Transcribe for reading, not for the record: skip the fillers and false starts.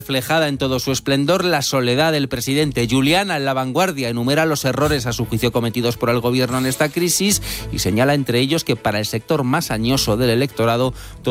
Reflejada en todo su esplendor la soledad del presidente. Juliana, en La Vanguardia, enumera los errores a su juicio cometidos por el gobierno en esta crisis y señala entre ellos que para el sector más añoso del electorado